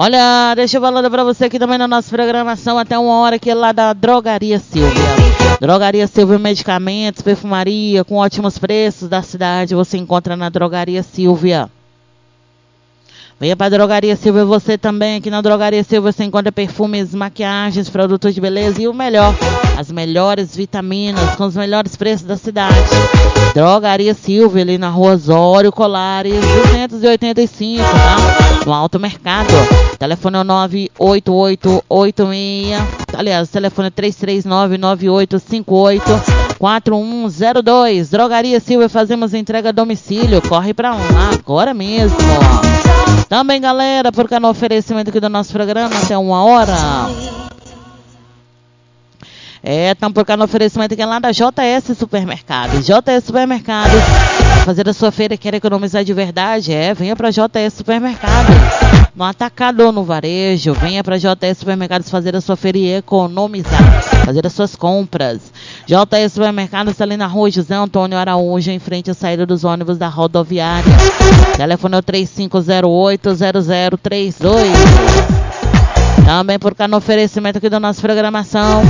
Olha, deixa eu falar pra você aqui também na nossa programação até 1h aqui lá da Drogaria Silvia. Drogaria Silvia, medicamentos, perfumaria com ótimos preços da cidade, você encontra na Drogaria Silvia. Venha para a Drogaria Silvia, você também. Aqui na Drogaria Silvia você encontra perfumes, maquiagens, produtos de beleza e o melhor, as melhores vitaminas com os melhores preços da cidade. Drogaria Silvia, ali na Rua Osório Colares, 285, tá? No Alto Mercado. Telefone é 98886. Aliás, o telefone é 339-9858-4102. Drogaria Silvia, fazemos entrega a domicílio. Corre pra lá agora mesmo. Também, galera, por cá no oferecimento aqui do nosso programa, até 1h. Estamos por cá no oferecimento aqui lá da JS Supermercados. JS Supermercados, fazer a sua feira, quer economizar de verdade? Venha para JS Supermercados. No atacado ou no varejo, venha para JS Supermercados fazer a sua feira e economizar, fazer as suas compras. JS Supermercados está ali na Rua José Antônio Araújo, em frente à saída dos ônibus da rodoviária. Telefone é o 3508-0032. Também por cá no oferecimento aqui da nossa programação,